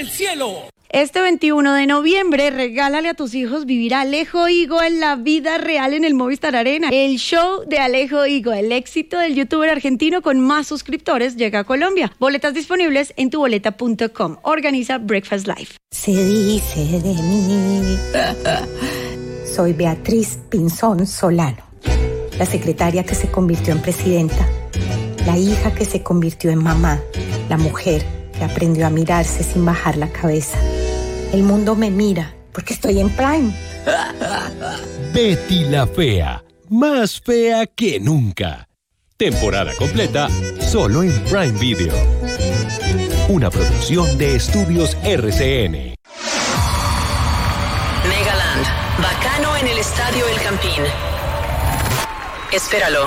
del cielo. Este 21 de noviembre, regálale a tus hijos vivir a Alejo Higo en la vida real en el Movistar Arena. El show de Alejo Higo, el éxito del youtuber argentino con más suscriptores, llega a Colombia. Boletas disponibles en tuboleta.com. Organiza Breakfast Live. Se dice de mí. Soy Beatriz Pinzón Solano, la secretaria que se convirtió en presidenta, la hija que se convirtió en mamá, la mujer que aprendió a mirarse sin bajar la cabeza. El mundo me mira porque estoy en Prime. Betty la Fea, más fea que nunca. Temporada completa solo en Prime Video. Una producción de Estudios RCN. Megaland, bacano en el Estadio El Campín. Espéralo.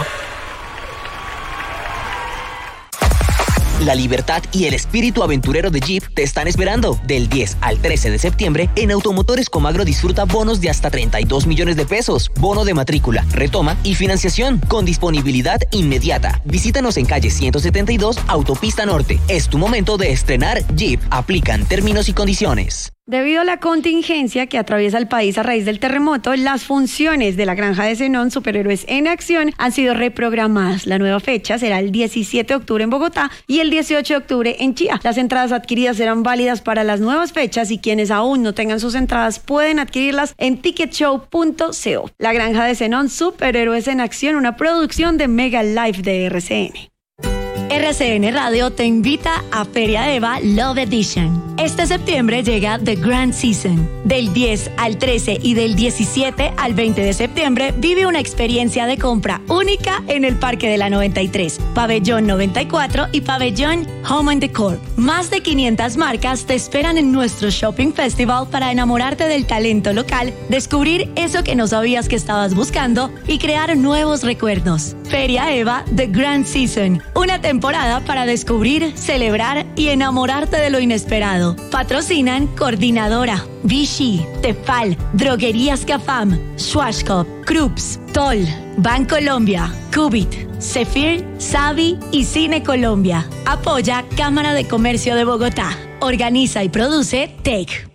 La libertad y el espíritu aventurero de Jeep te están esperando. Del 10 al 13 de septiembre, en Automotores Comagro disfruta bonos de hasta 32 millones de pesos, bono de matrícula, retoma y financiación, con disponibilidad inmediata. Visítanos en calle 172, Autopista Norte. Es tu momento de estrenar Jeep. Aplican términos y condiciones. Debido a la contingencia que atraviesa el país a raíz del terremoto, las funciones de la Granja de Zenón Superhéroes en Acción han sido reprogramadas. La nueva fecha será el 17 de octubre en Bogotá y el 18 de octubre en Chía. Las entradas adquiridas serán válidas para las nuevas fechas y quienes aún no tengan sus entradas pueden adquirirlas en ticketshow.co. La Granja de Zenón Superhéroes en Acción, una producción de Mega Live de RCN. RCN Radio te invita a Feria Eva Love Edition. Este septiembre llega The Grand Season. Del 10 al 13 y del 17 al 20 de septiembre vive una experiencia de compra única en el Parque de la 93, Pabellón 94 y Pabellón Home and Decor. Más de 500 marcas te esperan en nuestro Shopping Festival para enamorarte del talento local, descubrir eso que no sabías que estabas buscando y crear nuevos recuerdos. Feria Eva The Grand Season, una temporada para descubrir, celebrar y enamorarte de lo inesperado. Patrocinan Coordinadora, Vichy, Tefal, Droguerías Cafam, Schwarzkopf, Krups, Toll, Bancolombia, Cubit, Zephyr, Savi y Cine Colombia. Apoya Cámara de Comercio de Bogotá. Organiza y produce TEC.